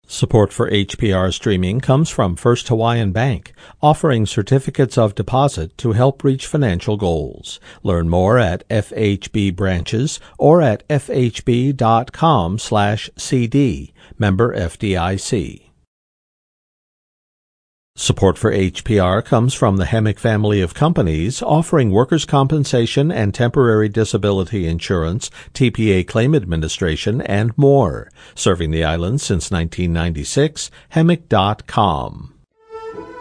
Support for HPR streaming comes from First Hawaiian Bank, offering certificates of deposit to help reach financial goals. Learn more at FHB branches or at fhb.com/cd. Member FDIC. Support for HPR comes from the Hemic family of companies offering workers' compensation and temporary disability insurance, TPA claim administration, and more. Serving the islands since 1996, Hemic.com.